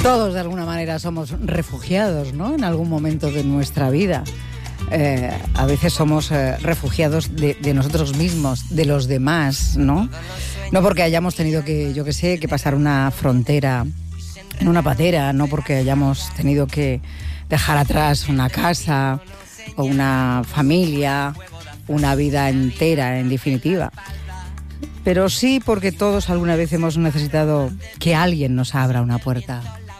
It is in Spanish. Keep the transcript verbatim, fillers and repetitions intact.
Todos de alguna manera somos refugiados, ¿no? En algún momento de nuestra vida. Eh, a veces somos eh, refugiados de, de nosotros mismos, de los demás, ¿no? No porque hayamos tenido que, yo qué sé, que pasar una frontera en una patera, no porque hayamos tenido que dejar atrás una casa o una familia, una vida entera, en definitiva. Pero sí porque todos alguna vez hemos necesitado que alguien nos abra una puerta.